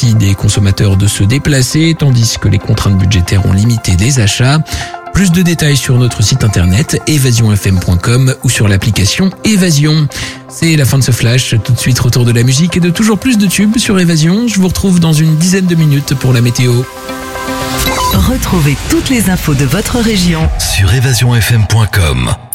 aussi des consommateurs de se déplacer, tandis que les contraintes budgétaires ont limité des achats. Plus de détails sur notre site internet évasionfm.com ou sur l'application Évasion. C'est la fin de ce flash. Tout de suite, retour de la musique et de toujours plus de tubes sur Évasion. Je vous retrouve dans une dizaine de minutes pour la météo. Retrouvez toutes les infos de votre région sur évasionfm.com.